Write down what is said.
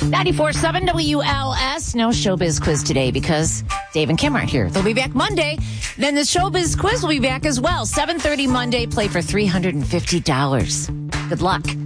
94.7 WLS. No showbiz quiz today because Dave and Kim aren't here. They'll be back Monday. Then the showbiz quiz will be back as well. 7:30 Monday. Play for $350. Good luck.